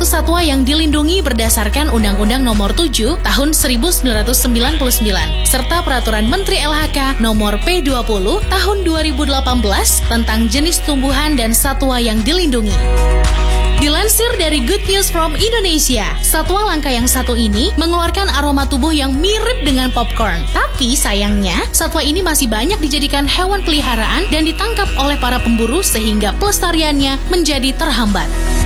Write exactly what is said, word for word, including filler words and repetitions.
status satwa yang dilindungi berdasarkan Undang-Undang Nomor tujuh Tahun seribu sembilan ratus sembilan puluh sembilan serta Peraturan Menteri L H K Nomor P dua puluh Tahun dua ribu delapan belas tentang jenis tumbuhan dan satwa yang dilindungi. Dilansir dari Good News from Indonesia, satwa langka yang satu ini mengeluarkan aroma tubuh yang mirip dengan popcorn. Tapi sayangnya, satwa ini masih banyak dijadikan hewan peliharaan dan ditangkap oleh para pemburu sehingga pelestariannya menjadi terhambat.